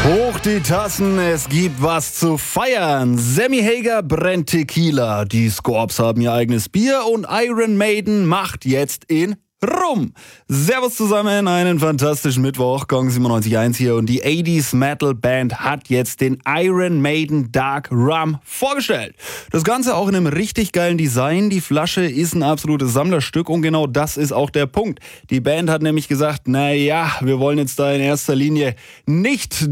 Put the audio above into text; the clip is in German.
Hoch die Tassen, es gibt was zu feiern. Sammy Hagar brennt Tequila, die Scorps haben ihr eigenes Bier und Iron Maiden macht jetzt in Rum. Servus zusammen, einen fantastischen Mittwoch, Gong 97.1 hier und die 80s Metal Band hat jetzt den Iron Maiden Dark Rum vorgestellt. Das Ganze auch in einem richtig geilen Design. Die Flasche ist ein absolutes Sammlerstück und genau das ist auch der Punkt. Die Band hat nämlich gesagt, naja, wir wollen jetzt da in erster Linie nicht